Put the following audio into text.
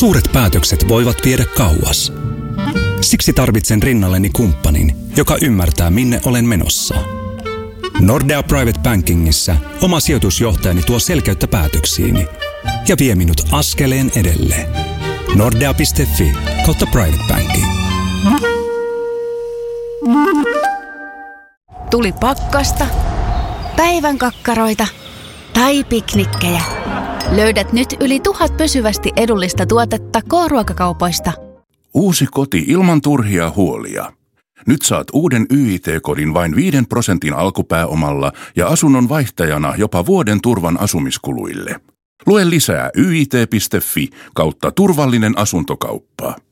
Suuret päätökset voivat viedä kauas. Siksi tarvitsen rinnalleni kumppanin, joka ymmärtää, minne olen menossa. Nordea Private Bankingissa oma sijoitusjohtajani tuo selkeyttä päätöksiini ja vie minut askeleen edelleen. Nordea.fi/private banking. Tuli pakkasta, päivän kakkaroita tai piknikkejä. Löydät nyt yli 1000 pysyvästi edullista tuotetta K-ruokakaupoista. Uusi koti ilman turhia huolia. Nyt saat uuden YIT-kodin vain 5% alkupääomalla ja asunnon vaihtajana jopa vuoden turvan asumiskuluille. Lue lisää yit.fi/turvallinen asuntokauppa.